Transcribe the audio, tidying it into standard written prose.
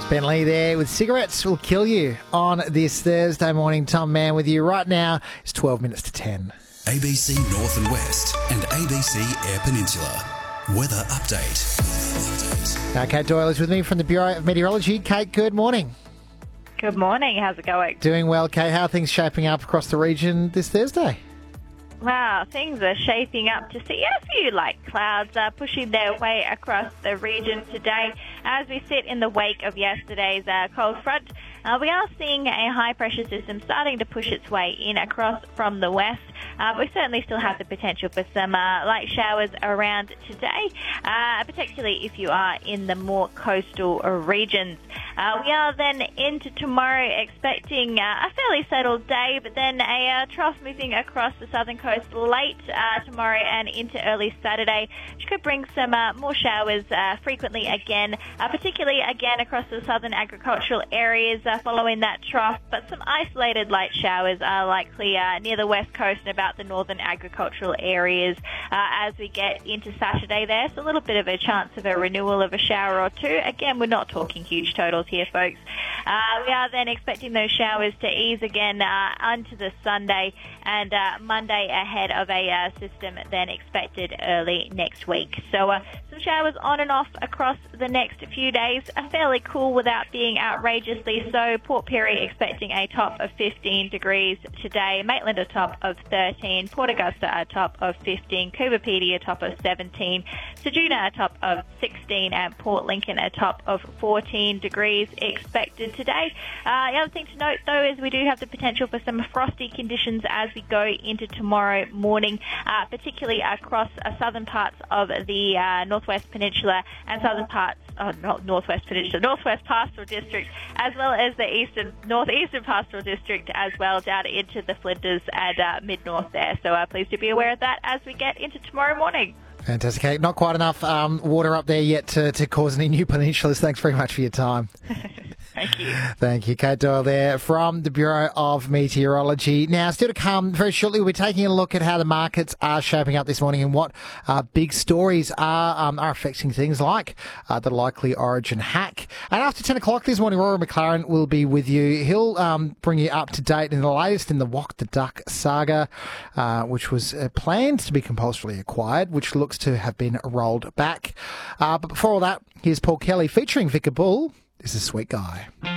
Ben Lee there with Cigarettes Will Kill You on this Thursday morning. Tom Mann with you right now. It's 12 minutes to 10. ABC North and West and ABC Air Peninsula. Weather update. Now, Kate Doyle is with me from the Bureau of Meteorology. Kate, good morning. Good morning. How's it going? Doing well, Kate. How are things shaping up across the region this Thursday? Wow, things are shaping up to see a few light clouds pushing their way across the region today. As we sit in the wake of yesterday's cold front, we are seeing a high-pressure system starting to push its way in across from the west. We certainly still have the potential for some light showers around today, particularly if you are in the more coastal regions. We are then into tomorrow expecting a fairly settled day, but then a trough moving across the southern coast late tomorrow and into early Saturday, which could bring some more showers frequently again, particularly again across the southern agricultural areas following that trough, but some isolated light showers are likely near the west coast and about the northern agricultural areas as we get into Saturday there. So a little bit of a chance of a renewal of a shower or two. Again, we're not talking huge totals here, folks. We are then expecting those showers to ease again onto the Sunday and Monday ahead of a system then expected early next week. So some showers on and off across the next few days. Fairly cool without being outrageously so. Port Pirie expecting a top of 15 degrees today. Maitland a top of 13. Port Augusta a top of 15. Coober Pedy a top of 17. Ceduna a top of 16. And Port Lincoln a top of 14 degrees expected today. The other thing to note, though, is we do have the potential for some frosty conditions as we go into tomorrow morning, particularly across southern parts of the Northwest Peninsula and southern parts, not Northwest Peninsula, Northwest Pastoral District, as well as the Northeastern Pastoral District as well, down into the Flinders and mid-north there. So please do be aware of that as we get into tomorrow morning. Fantastic, Kate. Not quite enough water up there yet to cause any new peninsulas. Thanks very much for your time. Thank you. Thank you, Kate Doyle there from the Bureau of Meteorology. Now, still to come, very shortly, we'll be taking a look at how the markets are shaping up this morning and what big stories are affecting things like the likely Origin hack. And after 10 o'clock this morning, Rory McLaren will be with you. He'll bring you up to date in the latest in the Walk the Duck saga, which was planned to be compulsorily acquired, which looks to have been rolled back. But before all that, here's Paul Kelly featuring Vicar Bull. This is Sweet Guy.